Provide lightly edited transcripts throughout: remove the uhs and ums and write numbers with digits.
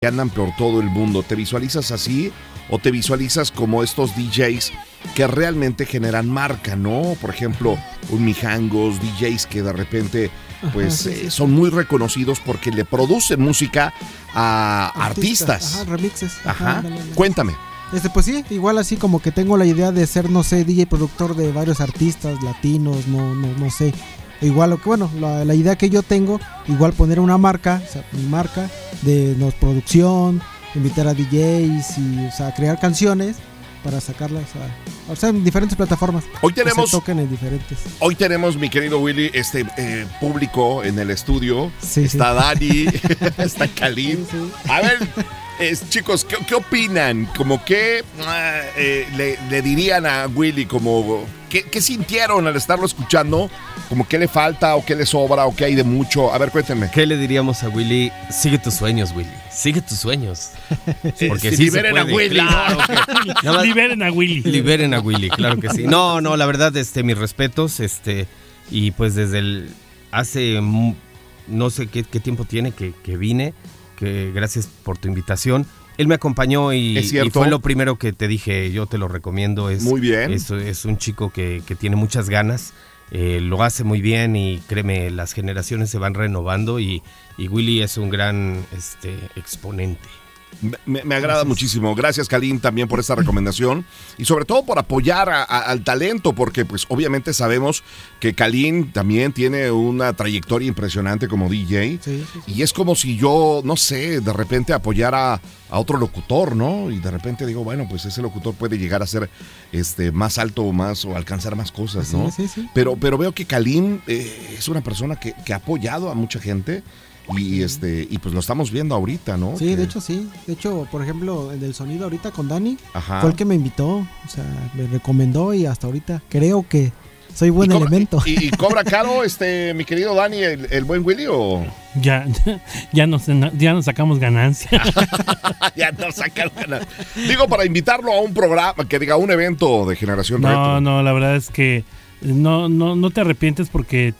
que andan por todo el mundo. ¿Te visualizas así o te visualizas como estos DJs que realmente generan marca, ¿no? Por ejemplo, un Mijangos, DJs que de repente pues son muy reconocidos porque le producen música a artistas. Ajá, remixes. Ajá. Cuéntame. Pues sí, igual así como que tengo la idea de ser, no sé, DJ productor de varios artistas latinos, no sé. Igual, bueno, la idea que yo tengo, igual poner una marca, o sea, mi marca de producción, invitar a DJs y, o sea, crear canciones para sacarlas o sea, en diferentes plataformas. Hoy tenemos, se toquen en diferentes. Hoy tenemos, mi querido Willy, público en el estudio. Sí, está Dani, está Kalin. Sí. A ver, chicos, ¿qué opinan? Como que le dirían a Willy, como ¿qué sintieron al estarlo escuchando? Como qué le falta o qué le sobra o qué hay de mucho. A ver, cuéntenme. ¿Qué le diríamos a Willy? Sigue tus sueños, Willy. Sigue tus sueños. Porque sí liberen se puede. a Willy. Claro que, liberen a Willy. Liberen a Willy, claro que sí. No, la verdad, mis respetos, y pues desde hace no sé qué tiempo tiene que vine, que gracias por tu invitación. Él me acompañó y fue lo primero que te dije, yo te lo recomiendo. Muy bien. Es un chico que tiene muchas ganas, lo hace muy bien y créeme, las generaciones se van renovando y Willy es un gran exponente. Me agrada muchísimo. Gracias, Kalin, también por esta recomendación y sobre todo por apoyar al talento, porque pues obviamente sabemos que Kalin también tiene una trayectoria impresionante como DJ. Sí. Y es como si yo, no sé, de repente apoyara a otro locutor, ¿no? Y de repente digo, bueno, pues ese locutor puede llegar a ser más alto o alcanzar más cosas, ¿no? Sí. Pero veo que Kalin es una persona que ha apoyado a mucha gente. Y pues lo estamos viendo ahorita, ¿no? Sí, de hecho sí. De hecho, por ejemplo, el del sonido ahorita con Dani, Ajá. fue el que me invitó, o sea, me recomendó y hasta ahorita creo que soy buen elemento. ¿Y cobra caro mi querido Dani, el buen Willy o? Ya nos sacamos ganancia. Ya nos sacamos ganancia. Digo, para invitarlo a un programa, que diga un evento de Generación Retro. No, la verdad es que no te arrepientes porque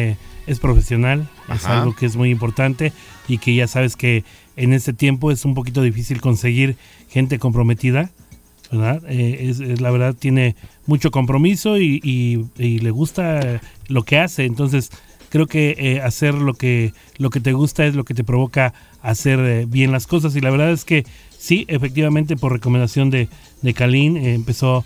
es profesional. Ajá. Es algo que es muy importante y que ya sabes que en este tiempo es un poquito difícil conseguir gente comprometida, ¿verdad? La verdad tiene mucho compromiso y le gusta lo que hace, entonces creo que hacer lo que te gusta es lo que te provoca hacer bien las cosas y la verdad es que sí, efectivamente por recomendación de Kalin empezó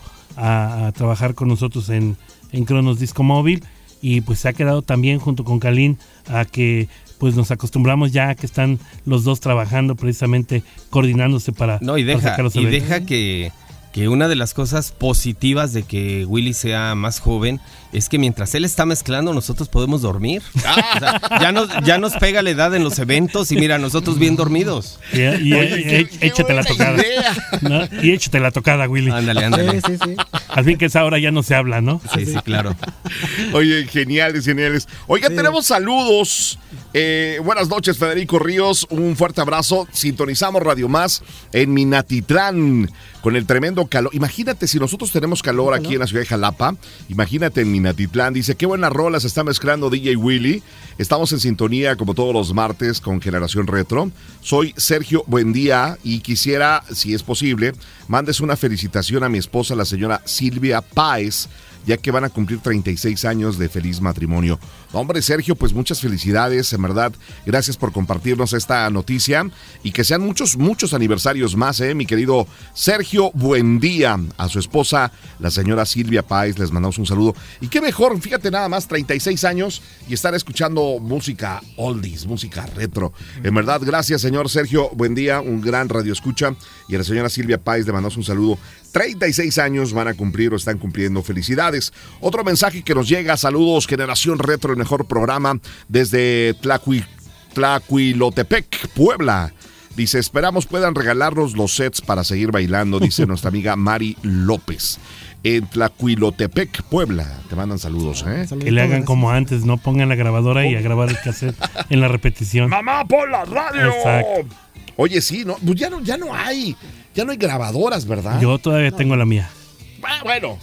a trabajar con nosotros en Cronos Disco Móvil. Y pues se ha quedado también junto con Kalin a que pues nos acostumbramos ya a que están los dos trabajando precisamente coordinándose para sacar los eventos. Deja que una de las cosas positivas de que Willy sea más joven es que mientras él está mezclando nosotros podemos dormir. O sea, ya nos pega la edad en los eventos y mira, nosotros bien dormidos. Y échate la tocada. ¿No? Y échate la tocada, Willy. Ándale. Sí. Al fin que esa hora ya no se habla, ¿no? Sí, claro. Oye, geniales. Oiga, tenemos saludos. Buenas noches, Federico Ríos. Un fuerte abrazo. Sintonizamos Radio Más en Minatitlán con el tremendo calor. Imagínate si nosotros tenemos calor aquí en la ciudad de Jalapa. Imagínate en Minatitlán. Dice, qué buenas rolas está mezclando DJ Willy. Estamos en sintonía como todos los martes con Generación Retro. Soy Sergio Buendía y quisiera, si es posible, mandes una felicitación a mi esposa, la señora Silvia Páez, ya que van a cumplir 36 años de feliz matrimonio. Hombre, Sergio, pues muchas felicidades, en verdad, gracias por compartirnos esta noticia y que sean muchos aniversarios más, mi querido Sergio, buen día. A su esposa, la señora Silvia Páez, les mandamos un saludo. Y qué mejor, fíjate nada más, 36 años y estar escuchando música oldies, música retro. En verdad, gracias, señor Sergio, buen día, un gran radio escucha. Y a la señora Silvia Páez le mandamos un saludo. 36 años van a cumplir o están cumpliendo. Felicidades. Otro mensaje que nos llega. Saludos, Generación Retro, el mejor programa desde Tlacuilotepec, Puebla. Dice, esperamos puedan regalarnos los sets para seguir bailando, dice nuestra amiga Mari López. En Tlacuilotepec, Puebla. Te mandan saludos, Que le hagan como antes, ¿no? Pongan la grabadora y a grabar el cassette en la repetición. ¡Mamá, pon la radio! Exacto. Oye, sí, no, pues ya no hay grabadoras, ¿verdad? Yo todavía tengo la mía. Bueno,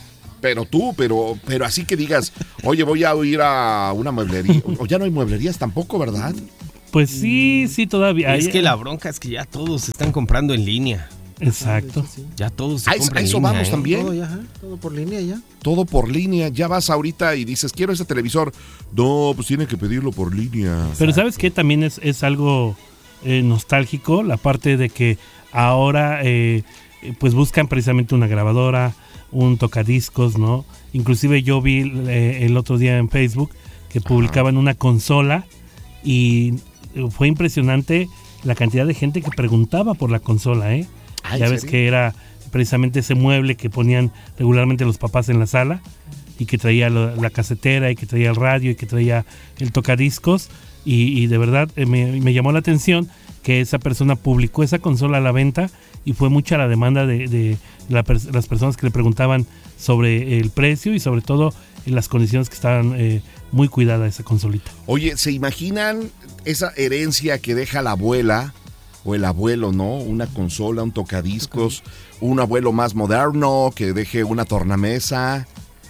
pero así que digas, oye, voy a ir a una mueblería. O ya no hay mueblerías tampoco, ¿verdad? Pues sí, todavía. Es que la bronca es que ya todos se están comprando en línea. Exacto. Sí. Ya todos se compran en eso línea. vamos también. Todo por línea ya. Todo por línea. Ya vas ahorita y dices, quiero ese televisor. No, pues tiene que pedirlo por línea. Pero ¿sabes qué? También es algo nostálgico, la parte de que ahora pues buscan precisamente una grabadora, un tocadiscos, ¿no? Inclusive yo vi el otro día en Facebook que publicaban una consola y fue impresionante la cantidad de gente que preguntaba por la consola, ¿eh? Ya ves que era precisamente ese mueble que ponían regularmente los papás en la sala y que traía la casetera y que traía el radio y que traía el tocadiscos y de verdad me llamó la atención que esa persona publicó esa consola a la venta y fue mucha la demanda de las personas que le preguntaban sobre el precio y sobre todo en las condiciones que estaban muy cuidada esa consolita. Oye, ¿se imaginan esa herencia que deja la abuela o el abuelo, ¿no? Una consola, un tocadiscos, un abuelo más moderno que deje una tornamesa,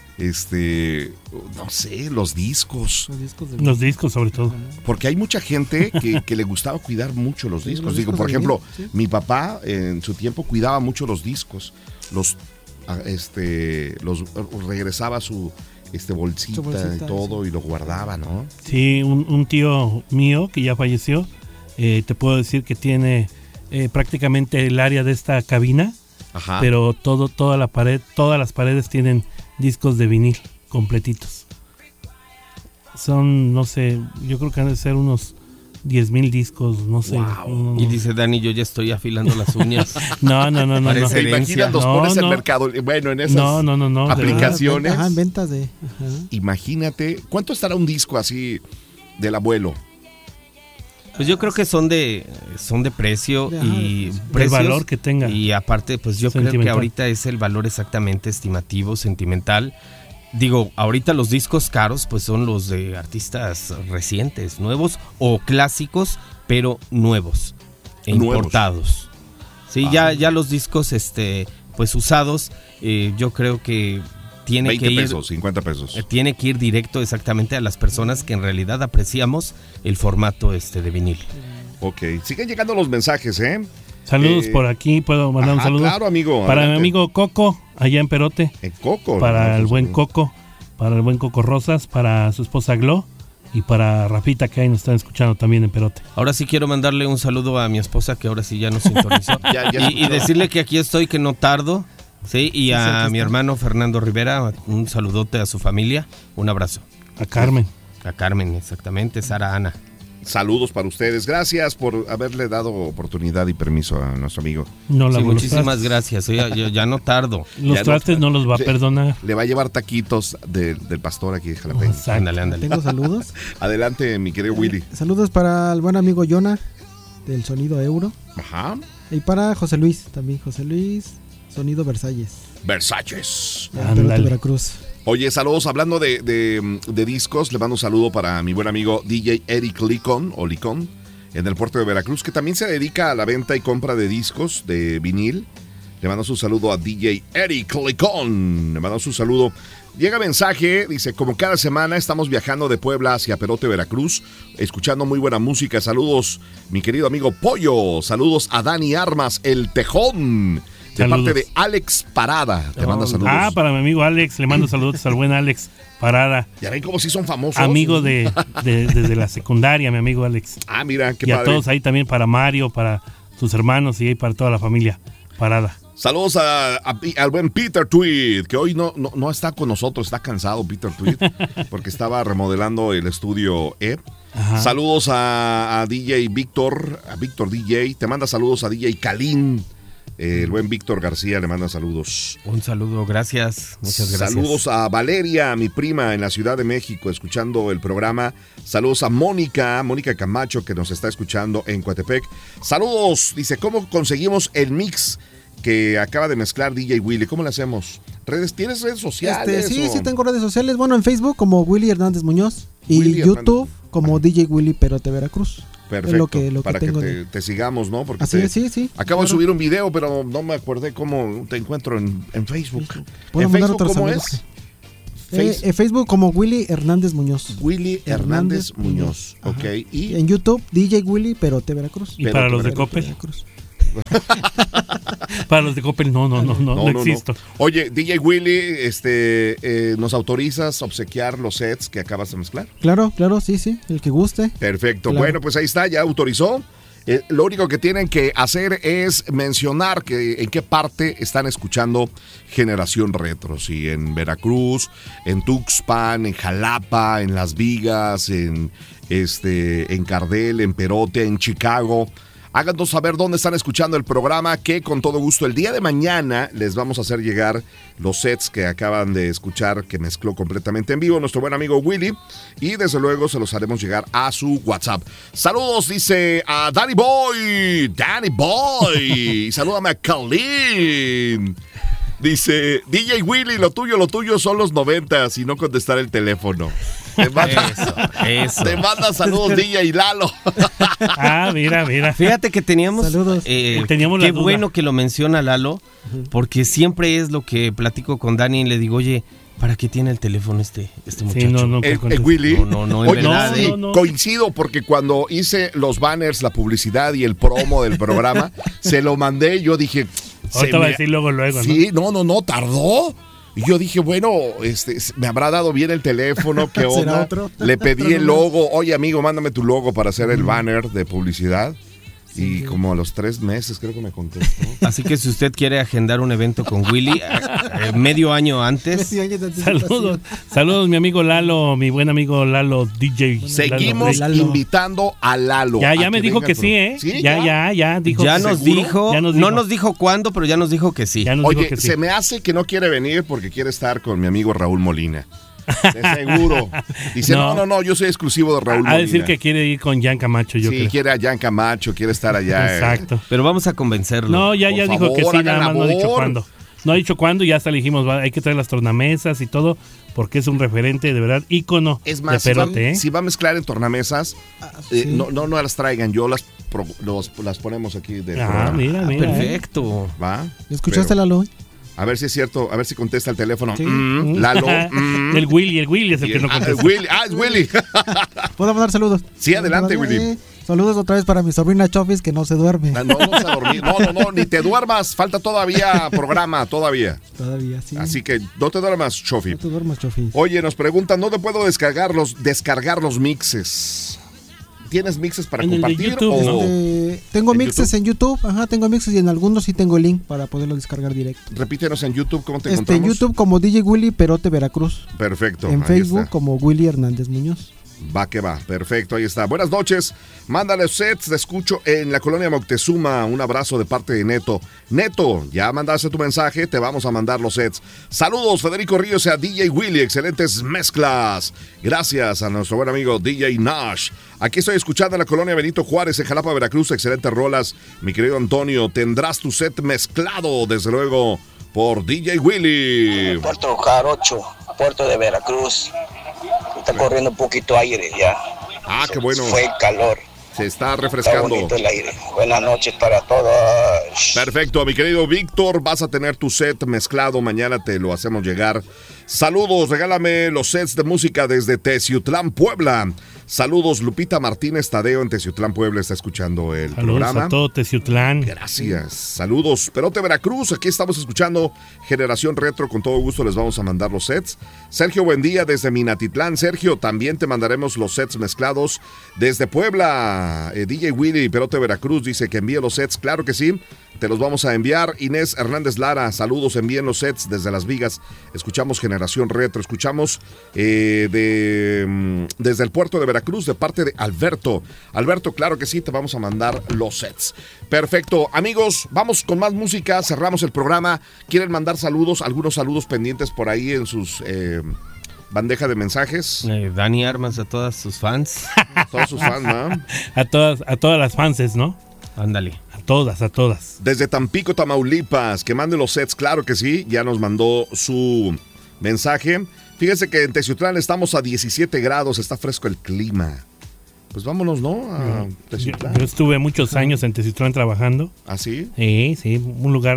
no sé, los discos. Los discos sobre todo. Porque hay mucha gente que le gustaba cuidar mucho los discos. los Digo, discos por ejemplo, sí. mi papá en su tiempo cuidaba mucho los discos. Los regresaba a su bolsita y todo sí. y lo guardaba, ¿no? Sí, un tío mío que ya falleció, te puedo decir que tiene prácticamente el área de esta cabina, Ajá. pero todas las paredes tienen discos de vinil completitos. Son, no sé, yo creo que han de ser unos 10,000 discos, no sé. Wow. Y dice Dani, yo ya estoy afilando las uñas. No. Parece ¿Se imaginan los No, pones en no. mercado? Bueno, en esas No, aplicaciones. Ajá, en ventas de... Ajá. Imagínate, ¿cuánto estará un disco así del abuelo? Pues yo creo que son de precio Ajá, y sí. precios, El valor que tenga. Y aparte, pues yo creo que Sentimental. ahorita es el valor exactamente estimativo, sentimental. Digo, ahorita los discos caros pues son los de artistas recientes, nuevos o clásicos, pero nuevos e Nuevos. importados. Sí, ya los discos pues usados, yo creo que tiene 20 que ir pesos, 50 pesos. tiene que ir directo exactamente a las personas que en realidad apreciamos el formato de vinil. Ok, siguen llegando los mensajes, ¿eh? Saludos por aquí, puedo mandar un Ajá, saludo. claro, amigo. Para mi adelante. amigo Coco, allá en Perote. Coco. Para el buen Coco, para el buen Coco Rosas, para su esposa Glo y para Rafita que ahí nos están escuchando también en Perote. Ahora sí quiero mandarle un saludo a mi esposa que ahora sí ya nos sintonizó. Ya y escuchó. decirle que aquí estoy, que no tardo. Sí, y a aquí mi está. hermano Fernando Rivera, un saludote a su familia, un abrazo. A Carmen. A Carmen, exactamente, Sara Ana. Saludos para ustedes. Gracias por haberle dado oportunidad y permiso a nuestro amigo. No Sí, lavó los muchísimas trastes. gracias, yo ya no tardo. Los Ya trastes no los va a Sí. perdonar. Le va a llevar taquitos del pastor aquí de Jalapeño. Exacto. Ándale. Tengo saludos. Adelante, mi querido Willy. Saludos para el buen amigo Jonah, del Sonido Euro. Ajá. Y para José Luis, también José Luis, Sonido Versalles, Versalles. de Perote, Ándale. Veracruz. Oye, saludos. Hablando de discos, le mando un saludo para mi buen amigo DJ Eric Licón, en el puerto de Veracruz, que también se dedica a la venta y compra de discos de vinil. Le mando su saludo a DJ Eric Licón. Le mando su saludo. Llega mensaje, dice, como cada semana estamos viajando de Puebla hacia Perote, Veracruz, escuchando muy buena música. Saludos, mi querido amigo Pollo. Saludos a Dani Armas, el Tejón. De Saludos. parte de Alex Parada. Te manda saludos. Para mi amigo Alex, le mando saludos al buen Alex Parada. Ya ven como si son famosos. Amigo desde la secundaria, mi amigo Alex. Ah, mira, qué Y a padre. todos ahí también, para Mario, para sus hermanos y ahí para toda la familia Parada. Saludos al buen Peter Tweed, que hoy no está con nosotros, está cansado Peter Tweed, porque estaba remodelando el estudio E. Ajá. Saludos a DJ Víctor, a Víctor DJ, te manda saludos a DJ Kalin, el buen Víctor García le manda saludos. Un saludo, gracias, muchas gracias. Saludos a Valeria, mi prima en la Ciudad de México, escuchando el programa. Saludos a Mónica Camacho, que nos está escuchando en Coatepec. Saludos, dice, ¿cómo conseguimos el mix que acaba de mezclar DJ Willy? ¿Cómo le hacemos? ¿Tienes redes sociales? Sí, o? sí tengo redes sociales. Bueno, en Facebook como Willy Hernández Muñoz y Willy YouTube como DJ Willy Perote Veracruz. Perfecto, Es lo que para tengo que te sigamos, ¿no? Porque Así es, sí. acabo de claro. subir un video, pero no me acordé cómo te encuentro en Facebook. ¿Puedo ¿En mandar Facebook otro cómo saludo? es? Facebook como Willy Hernández Muñoz. Willy Hernández Muñoz. Ajá. Ok. Y En YouTube, DJ Willy Perote Veracruz. ¿Y para los de Coppel? Veracruz. Para los de Coppel no existo. Oye, DJ Willy, ¿nos autorizas a obsequiar los sets que acabas de mezclar? Claro, sí, el que guste. Perfecto. Claro. Bueno, pues ahí está, ya autorizó. Lo único que tienen que hacer es mencionar en qué parte están escuchando Generación Retro. Si en Veracruz, en Tuxpan, en Jalapa, en Las Vigas, en Cardel, en Perote, en Chicago. Háganos saber dónde están escuchando el programa, que con todo gusto el día de mañana les vamos a hacer llegar los sets que acaban de escuchar, que mezcló completamente en vivo nuestro buen amigo Willy, y desde luego se los haremos llegar a su WhatsApp. Saludos, dice a Danny Boy, salúdame a Colleen. Dice, DJ Willy, lo tuyo son los 90s y no contestar el teléfono. Te manda saludos DJ Lalo. Mira. Fíjate que teníamos saludos. Teníamos qué bueno que lo menciona Lalo, porque siempre es lo que platico con Dani y le digo, oye, ¿para qué tiene el teléfono este muchacho? Sí, no, el Willy. No, Oye, verdad, no. Coincido, porque cuando hice los banners, la publicidad y el promo del programa, se lo mandé, yo dije... Ahorita va a decir luego, sí, no, tardó. Y yo dije, bueno, me habrá dado bien el teléfono, ¿qué onda? Otro? Le pedí el logo. Oye, amigo, mándame tu logo para hacer el banner de publicidad. Y como a los 3 meses creo que me contestó. Así que si usted quiere agendar un evento con Willy, medio año antes. Saludos mi amigo Lalo, mi buen amigo Lalo DJ. Seguimos Lalo. invitando a Lalo. Ya me dijo que sí, ¿eh? ¿Sí? Ya dijo. Ya nos dijo, Ya nos no dijo. nos dijo cuándo, pero ya nos dijo que sí. Ya nos Oye, dijo que sí. se me hace que no quiere venir porque quiere estar con mi amigo Raúl Molina. De seguro. Dice, no, yo soy exclusivo de Raúl Molina. A decir que quiere ir con Jan Camacho, yo creo. Sí, quiere a Jan Camacho, quiere estar allá. Exacto. Pero vamos a convencerlo. No, ya Por dijo favor, que sí, hagan nada más no ha dicho labor. cuándo. No ha dicho cuándo y ya hasta le dijimos, hay que traer las tornamesas y todo, porque es un referente, de verdad, ícono Es más, de Perote, si va a mezclar en tornamesas, sí. no las traigan, yo las ponemos aquí del programa. Mira. Perfecto. ¿Va? ¿Escuchaste, Pero, Lalo? a ver si es cierto, a ver si contesta el teléfono. Sí. Lalo. El Willy es el que no contesta. Es Willy. ¿Puedo mandar saludos? Sí, adelante, Willy. Saludos otra vez para mi sobrina Chofis, que no se duerme. No se ha dormido. No, ni te duermas. Falta todavía programa, todavía. Todavía, sí. Así que no te duermas, Chofi. No te duermas, Chofis. Oye, nos preguntan, ¿dónde puedo descargar los mixes? ¿Tienes mixes para En el de compartir? YouTube, ¿no? Tengo ¿En mixes YouTube? en YouTube. Ajá, tengo mixes y en algunos sí tengo el link para poderlo descargar directo. Repítenos en YouTube, ¿cómo te En encontramos? YouTube como DJ Willy Perote Veracruz. Perfecto. En ahí Facebook está. como Willy Hernández Muñoz. Va que va, perfecto, ahí está. Buenas noches, mándale sets, te escucho en la colonia Moctezuma, un abrazo de parte de Neto. Neto, ya mandaste tu mensaje, te vamos a mandar los sets. Saludos, Federico Ríos y a DJ Willy, excelentes mezclas. Gracias a nuestro buen amigo DJ Nash. Aquí estoy escuchando en la colonia Benito Juárez, en Jalapa, Veracruz, excelentes rolas. Mi querido Antonio, tendrás tu set mezclado, desde luego, por DJ Willy. Puerto Jarocho, Puerto de Veracruz. Está corriendo un poquito aire ya. Ah, qué bueno. Fue calor. Se está Está refrescando. bonito el aire. Buenas noches para todos. Perfecto, mi querido Víctor, vas a tener tu set mezclado, mañana te lo hacemos llegar. Saludos, regálame los sets de música desde Teciutlán, Puebla. Saludos, Lupita Martínez Tadeo en Teciutlán, Puebla, está escuchando el Saludos programa. a todo Teciutlán. Gracias. Saludos, Perote Veracruz, aquí estamos escuchando Generación Retro, con todo gusto les vamos a mandar los sets. Sergio, buen día desde Minatitlán. Sergio, también te mandaremos los sets mezclados desde Puebla. DJ Willy, Perote Veracruz, dice que envíe los sets, claro que sí. Te los vamos a enviar. Inés Hernández Lara, saludos, envíen los sets desde Las Vigas. Escuchamos Generación Retro, escuchamos desde el puerto de Veracruz, de parte de Alberto. Alberto, claro que sí, te vamos a mandar los sets. Perfecto, amigos, vamos con más música, cerramos el programa. ¿Quieren mandar saludos? Algunos saludos pendientes por ahí en sus bandeja de mensajes. Dani Armas a todas sus fans. A todos sus fans, ¿no? A todas las fanses, ¿no? Ándale. A todas. Desde Tampico, Tamaulipas, que mande los sets, claro que sí, ya nos mandó su mensaje. Fíjense que en Teciutlán estamos a 17 grados, está fresco el clima. Pues vámonos, ¿no? A Teciutlán. Yo estuve muchos años en Teciutlán trabajando. ¿Ah, sí? Sí, un lugar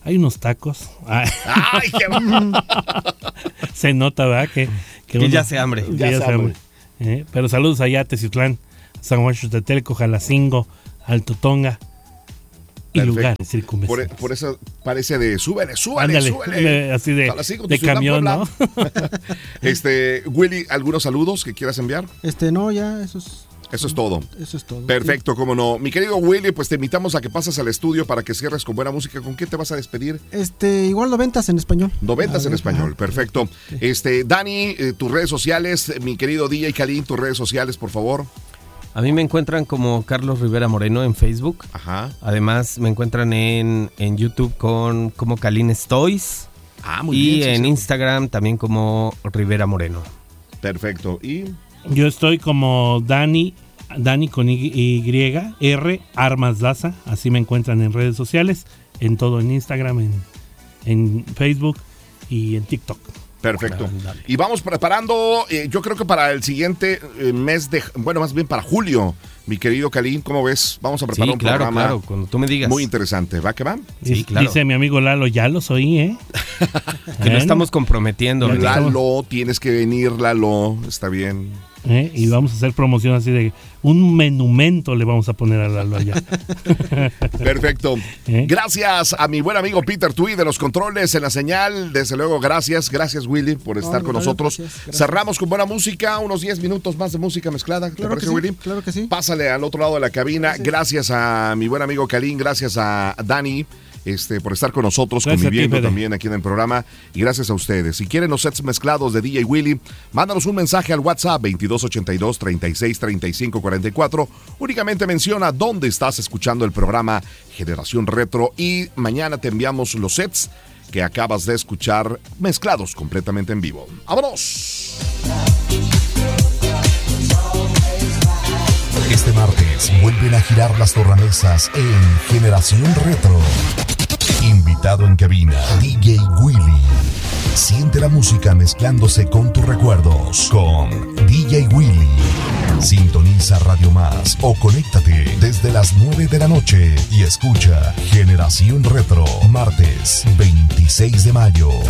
hay unos tacos. ¡Ay, qué Se nota, ¿verdad? Que uno, ya se hambre. Ya se hambre. Pero saludos allá a Teciutlán, San Juan Xochitepec, Jalacingo, Alto Tonga y perfecto. Lugares circunvecinos. Por eso parece de súbele. Ándale, así de camión, ¿no? Willy, ¿algunos saludos que quieras enviar? No, ya, eso es todo. Eso es todo. Perfecto, cómo no. Mi querido Willy, pues te invitamos a que pases al estudio para que cierres con buena música. ¿Con qué te vas a despedir? Igual 90 en español. 90 en español, perfecto. Sí. Dani, tus redes sociales, mi querido DJ Kalin, tus redes sociales, por favor. A mí me encuentran como Carlos Rivera Moreno en Facebook. Ajá. Además me encuentran en YouTube como Kalin Stoys. Muy y bien, en Instagram también como Rivera Moreno. Perfecto. Y yo estoy como Dani con Y, R, Armas Daza, así me encuentran en redes sociales, en todo, en Instagram, en Facebook y en TikTok. perfecto. Y vamos preparando, yo creo que para el siguiente mes más bien para julio, mi querido Kalin, ¿cómo ves? Vamos a preparar un programa. Claro, cuando tú me digas. Muy interesante, ¿va que va? Sí, claro. Dice mi amigo Lalo, ya los oí, Que lo estamos comprometiendo. Lalo, tienes que venir, Lalo, está bien. Y vamos a hacer promoción así de un monumento le vamos a poner a Lalo allá. Perfecto. Gracias a mi buen amigo Peter Tui de los controles en la señal. Desde luego, gracias Willy por estar con nosotros. Gracias. Cerramos con buena música, unos 10 minutos más de música mezclada. ¿Te parece, Willy? Claro que sí. Pásale al otro lado de la cabina. Gracias a mi buen amigo Kalin, gracias a Dani. Por estar con nosotros, gracias conviviendo también aquí en el programa, y gracias a ustedes. Si quieren los sets mezclados de DJ Willy, mándanos un mensaje al WhatsApp 2282-363544. Únicamente menciona dónde estás escuchando el programa Generación Retro y mañana te enviamos los sets que acabas de escuchar mezclados completamente en vivo. ¡Vámonos! Este martes vuelven a girar las tornamesas en Generación Retro. Invitado en cabina, DJ Willy. Siente la música mezclándose con tus recuerdos con DJ Willy. Sintoniza Radio Más o conéctate desde las 9 de la noche y escucha Generación Retro, martes 26 de mayo.